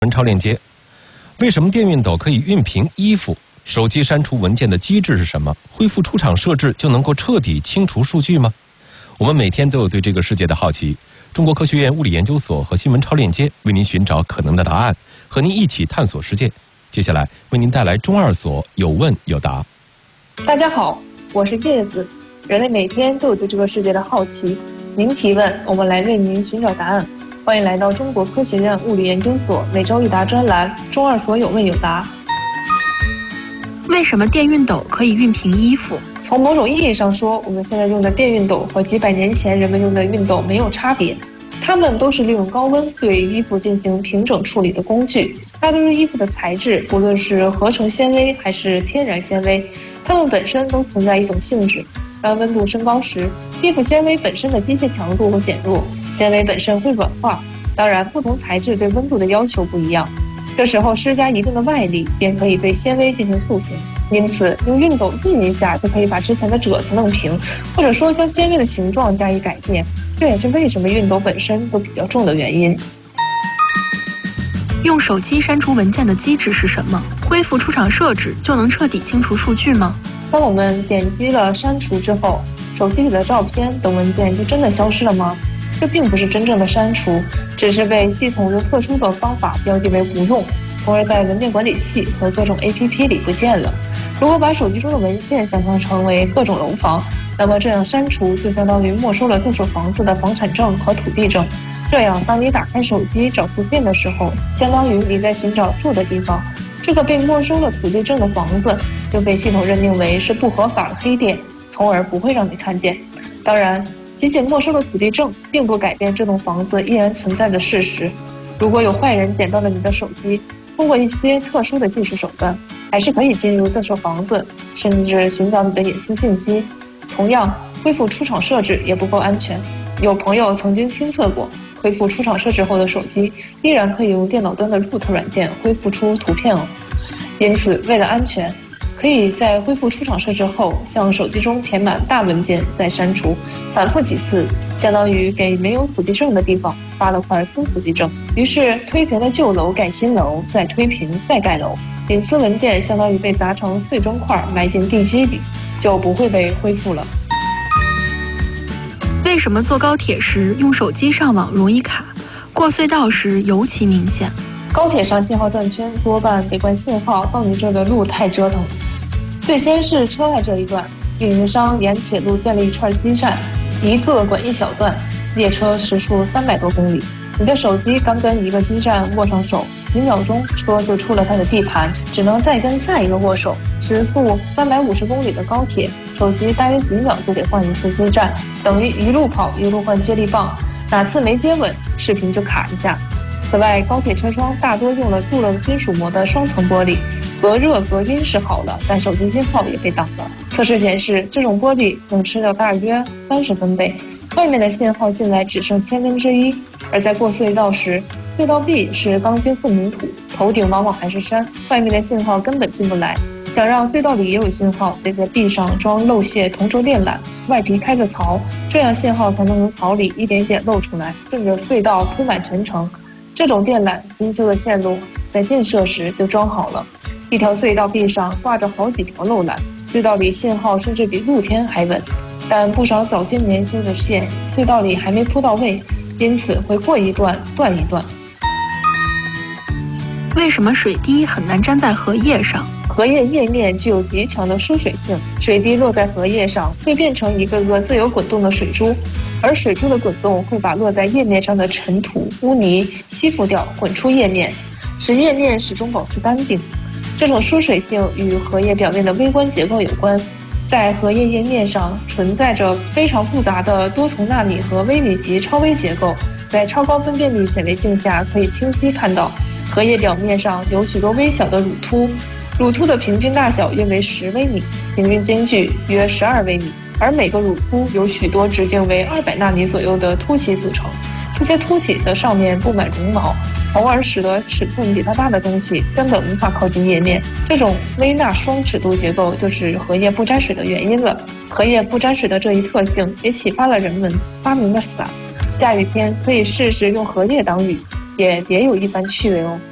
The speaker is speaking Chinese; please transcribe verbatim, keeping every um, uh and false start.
文超链接。为什么电熨斗可以熨平衣服？手机删除文件的机制是什么？恢复出厂设置就能够彻底清除数据吗？我们每天都有对这个世界的好奇。中国科学院物理研究所和新闻超链接为您寻找可能的答案，和您一起探索世界。接下来为您带来中二所有问有答。 大家好，我是叶子。人类每天都有对这个世界的好奇，您提问，我们来为您寻找答案。欢迎来到中国科学院物理研究所每周一答专栏中二所有问有答。 为什么电熨斗可以熨平衣服？ 从某种意义上说，我们现在用的电熨斗和几百年前人们用的熨斗没有差别，它们都是利用高温对衣服进行平整处理的工具。大多数衣服的材质，不论是合成纤维还是天然纤维，它们本身都存在一种性质。当温度升高时，衣服纤维本身的机械强度会减弱，纤维本身会软化。当然，不同材质对温度的要求不一样，这时候施加一定的外力，便可以对纤维进行塑形。因此，用熨斗熨一下就可以把之前的褶子弄平，或者说将纤维的形状加以改变。这也是为什么熨斗本身都比较重的原因。 用手机删除文件的机制是什么？恢复出厂设置就能彻底清除数据吗？ 当我们点击了删除之后，手机里的照片等文件就真的消失了吗？这并不是真正的删除，只是被系统用特殊的方法标记为不用，从而在文件管理器和各种 A P P 里不见了。如果把手机中的文件想象成为各种楼房，那么这样删除就相当于没收了这所房子的房产证和土地证。这样，当你打开手机找图片的时候，相当于你在寻找住的地方。这个被没收了土地证的房子就被系统认定为是不合法的黑店，从而不会让你看见。当然，仅仅没收了土地证并不改变这栋房子依然存在的事实。如果有坏人捡到了你的手机，通过一些特殊的技术手段，还是可以进入这所房子，甚至寻找你的隐私信息。同样，恢复出厂设置也不够安全。有朋友曾经心测过，恢复出厂设置后的手机依然可以用电脑端的 root 软件恢复出图片哦。因此，为了安全，可以在恢复出厂设置后，向手机中填满大文件再删除，反复几次，相当于给没有土地证的地方发了块新土地证。于是推平了旧楼盖新楼，再推平再盖楼，隐私文件相当于被砸成碎砖块埋进地基里，就不会被恢复了。 为什么坐高铁时用手机上网容易卡，过隧道时尤其明显？ 高铁上信号断圈多半得怪信号到你这的路太折腾了。最先是车外这一段，运营商沿铁路建了一串基站，一个管一小段，列车时速三百多公里。你的手机刚跟一个基站握上手，几秒钟车就出了它的地盘，只能再跟下一个握手。时速三百五十公里的高铁，手机大约几秒就得换一次基站，等于一路跑一路换接力棒，哪次没接稳，视频就卡一下。此外，高铁车窗大多用了镀了金属膜的双层玻璃，隔热隔音是好了，但手机信号也被挡了。测试显示，这种玻璃能吃掉大约三十分贝，外面的信号进来只剩千分之一。而在过隧道时，隧道壁是钢筋混凝土，头顶往往还是山，外面的信号根本进不来。想让隧道里也有信号，得在壁上装漏泄同轴电缆，外皮开个槽，这样信号才能从槽里一点一点漏出来，顺着隧道铺满全程。这种电缆新修的线路在建设时就装好了，一条隧道壁上挂着好几条漏缆，隧道里信号甚至比露天还稳。但不少早些年修的线，隧道里还没铺到位，因此会过一段断一段。 为什么水滴很难粘在荷叶上？ 荷叶叶面具有极强的疏水性，水滴落在荷叶上会变成一个个自由滚动的水珠，而水珠的滚动会把落在叶面上的尘土、污泥吸附掉，滚出叶面，使叶面始终保持干净。这种疏水性与荷叶表面的微观结构有关。在荷叶叶面上存在着非常复杂的多层纳米和微米级超微结构，在超高分辨率显微镜下可以清晰看到，荷叶表面上有许多微小的乳突，乳突的平均大小约为十微米，平均间距约十二微米，而每个乳突有许多直径为二百纳米左右的凸起组成。这些凸起的上面布满绒毛，从而使得尺寸比它大的东西根本无法靠近叶面。这种微纳双尺度结构就是荷叶不沾水的原因了。荷叶不沾水的这一特性也启发了人们发明了伞。下雨天可以试试用荷叶挡雨，也别有一番趣味哦。